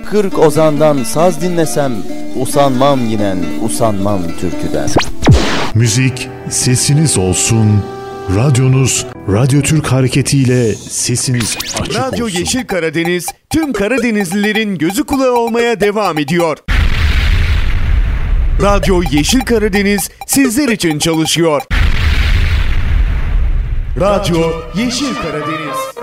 40 ozandan saz dinlesem, usanmam yinen, usanmam türküden. Müzik sesiniz olsun. Radyonuz Radyo Türk hareketiyle sesiniz açık Radyo olsun. Yeşil Karadeniz tüm Karadenizlilerin gözü kulağı olmaya devam ediyor. Radyo Yeşil Karadeniz sizler için çalışıyor. Radyo Yeşil Karadeniz.